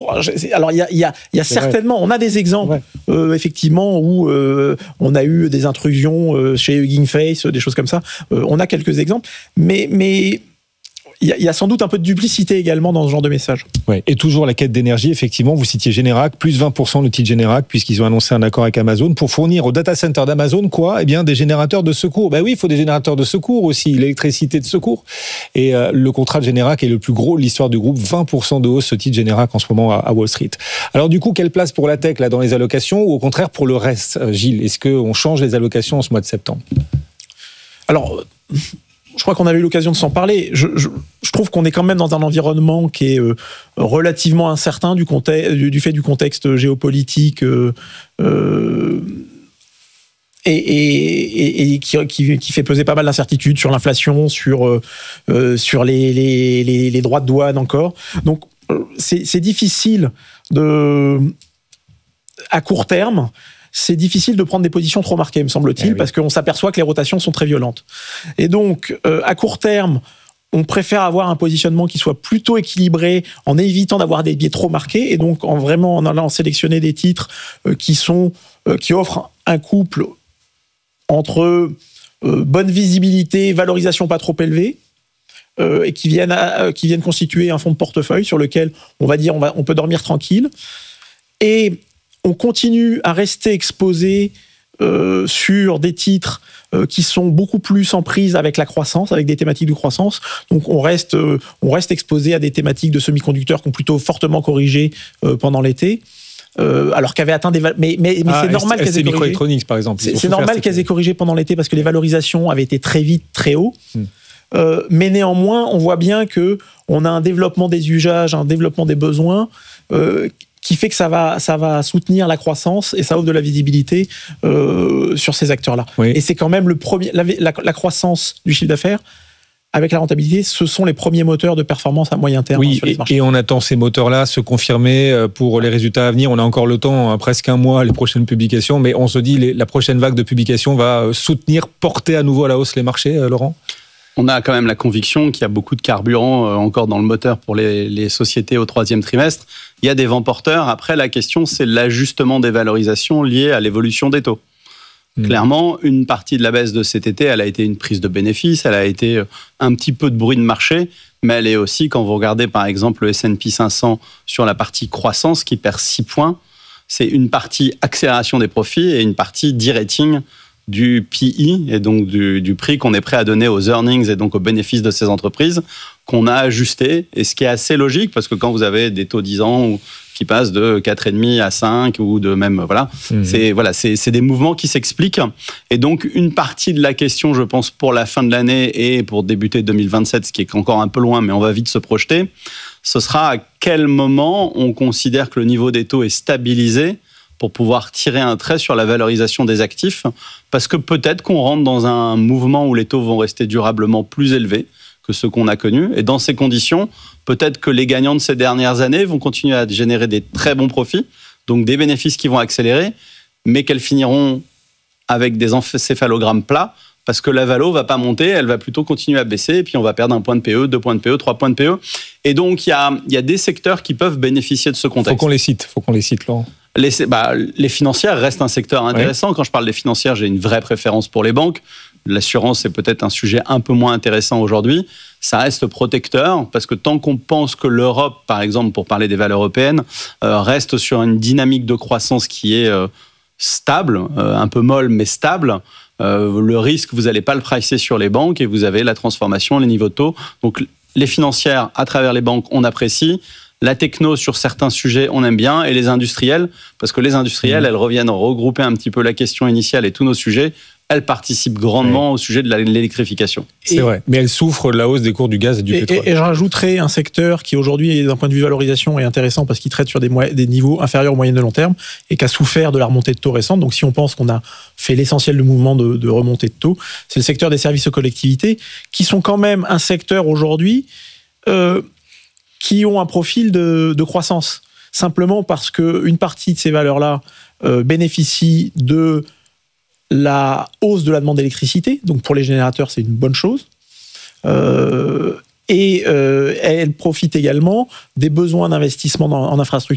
Alors, il y a certainement, on a des exemples, effectivement, où on a eu des intrusions chez Hugging Face, des choses comme ça. On a quelques exemples, mais il y a sans doute un peu de duplicité également dans ce genre de message. Ouais. Et toujours la quête d'énergie, effectivement, vous citiez Generac, plus 20% le titre Generac, puisqu'ils ont annoncé un accord avec Amazon pour fournir au data center d'Amazon, quoi ? Eh bien, des générateurs de secours. Ben oui, il faut des générateurs de secours aussi, l'électricité de secours. Et le contrat de Generac est le plus gros de l'histoire du groupe, 20% de hausse, ce titre Generac en ce moment à Wall Street. Alors du coup, quelle place pour la tech là dans les allocations, ou au contraire pour le reste, Gilles ? Est-ce qu'on change les allocations en ce mois de septembre ? Alors, je crois qu'on avait eu l'occasion de s'en parler. Je trouve qu'on est quand même dans un environnement qui est relativement incertain du fait du contexte géopolitique et qui fait peser pas mal d'incertitudes sur l'inflation, sur les droits de douane encore. Donc, c'est difficile à court terme. C'est difficile de prendre des positions trop marquées, me semble-t-il, parce qu'on s'aperçoit que les rotations sont très violentes. Et donc, à court terme, on préfère avoir un positionnement qui soit plutôt équilibré, en évitant d'avoir des biais trop marqués, et donc en allant sélectionner des titres qui offrent un couple entre bonne visibilité, valorisation pas trop élevée, et qui viennent constituer un fonds de portefeuille sur lequel on peut dormir tranquille. Et on continue à rester exposé sur des titres qui sont beaucoup plus en prise avec la croissance, avec des thématiques de croissance. Donc on reste exposé à des thématiques de semi-conducteurs qui ont plutôt fortement corrigé pendant l'été. Alors qu'avaient atteint des mais c'est normal qu'elles aient corrigé. Microelectronics par exemple. C'est normal qu'elles aient corrigé pendant l'été parce que les valorisations avaient été très vite très haut. Mais néanmoins, on voit bien que on a un développement des usages, un développement des besoins qui fait que ça va soutenir la croissance et ça offre de la visibilité sur ces acteurs-là. Oui. Et c'est quand même le premier, la croissance du chiffre d'affaires avec la rentabilité, ce sont les premiers moteurs de performance à moyen terme sur les marchés. Et on attend ces moteurs-là se confirmer pour les résultats à venir. On a encore le temps, presque un mois, les prochaines publications, mais on se dit la prochaine vague de publications va soutenir, porter à nouveau à la hausse les marchés, Laurent ? On a quand même la conviction qu'il y a beaucoup de carburant encore dans le moteur pour les sociétés au troisième trimestre. Il y a des vents porteurs. Après, la question, c'est l'ajustement des valorisations liées à l'évolution des taux. Clairement, une partie de la baisse de cet été, elle a été une prise de bénéfice, elle a été un petit peu de bruit de marché, mais elle est aussi, quand vous regardez par exemple le S&P 500 sur la partie croissance qui perd 6 points, c'est une partie accélération des profits et une partie de-rating du PI, et donc du prix qu'on est prêt à donner aux earnings et donc aux bénéfices de ces entreprises, qu'on a ajusté, et ce qui est assez logique, parce que quand vous avez des taux 10 ans qui passent de 4,5 à 5, ou de même, c'est des mouvements qui s'expliquent. Et donc, une partie de la question, je pense, pour la fin de l'année et pour débuter 2027, ce qui est encore un peu loin, mais on va vite se projeter, ce sera à quel moment on considère que le niveau des taux est stabilisé pour pouvoir tirer un trait sur la valorisation des actifs, parce que peut-être qu'on rentre dans un mouvement où les taux vont rester durablement plus élevés que ceux qu'on a connus, et dans ces conditions, peut-être que les gagnants de ces dernières années vont continuer à générer des très bons profits, donc des bénéfices qui vont accélérer, mais qu'elles finiront avec des encéphalogrammes plats, parce que la valo va pas monter, elle va plutôt continuer à baisser, et puis on va perdre 1 point de PE, 2 points de PE, 3 points de PE. Et donc, il y a des secteurs qui peuvent bénéficier de ce contexte. Faut qu'on les cite, Laurent. Les financières restent un secteur intéressant. Ouais. Quand je parle des financières, j'ai une vraie préférence pour les banques. L'assurance, c'est peut-être un sujet un peu moins intéressant aujourd'hui. Ça reste protecteur, parce que tant qu'on pense que l'Europe, par exemple, pour parler des valeurs européennes, reste sur une dynamique de croissance qui est stable, un peu molle, mais stable, le risque, vous n'allez pas le pricer sur les banques, et vous avez la transformation, les niveaux de taux. Donc, les financières, à travers les banques, on apprécie. La techno, sur certains sujets, on aime bien. Et les industriels, parce que les industriels, elles reviennent regrouper un petit peu la question initiale et tous nos sujets. Elles participent grandement au sujet de l'électrification. C'est vrai, mais elles souffrent de la hausse des cours du gaz et du pétrole. Et je rajouterais un secteur qui aujourd'hui, d'un point de vue valorisation, est intéressant parce qu'il traite sur des niveaux inférieurs aux moyennes de long terme et qui a souffert de la remontée de taux récente. Donc si on pense qu'on a fait l'essentiel du mouvement de remontée de taux, c'est le secteur des services aux collectivités, qui sont quand même un secteur aujourd'hui qui ont un profil de croissance. Simplement parce qu'une partie de ces valeurs-là bénéficient de la hausse de la demande d'électricité, donc pour les générateurs, c'est une bonne chose. Et elle profite également des besoins d'investissement en infrastructure